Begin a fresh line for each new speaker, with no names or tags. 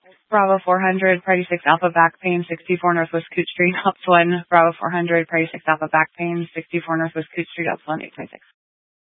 Bravo 400, Priority 6 Alpha back pain, 64 Northwest Coot Street, Ops 1. Bravo 400, Priority 6 Alpha back pain, 64 Northwest Coot Street, Ops 1, 826.